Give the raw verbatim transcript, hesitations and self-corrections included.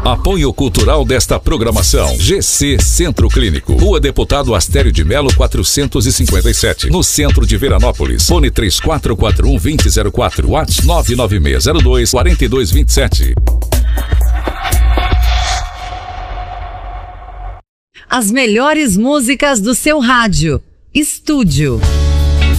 Apoio cultural desta programação. G C Centro Clínico. Rua Deputado Astério de Melo, quatrocentos e cinquenta e sete. No centro de Veranópolis. Fone três quatro quatro um, dois zero zero quatro. WhatsApp nove nove seis zero dois, quatro dois dois sete. As melhores músicas do seu rádio. Estúdio.